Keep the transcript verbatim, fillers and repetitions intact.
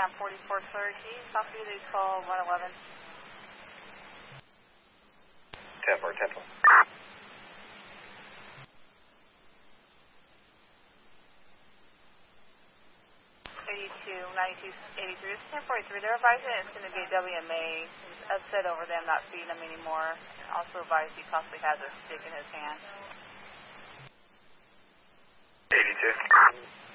on forty-four thirty, copy, they call one eleven. ten four, ten four. eighty-two, ninety-two, eighty-three, it's ten forty-three. They're advising it's going to be a W M A. He's upset over them not feeding him anymore. And also advised he possibly has a stick in his hand. eighty-two.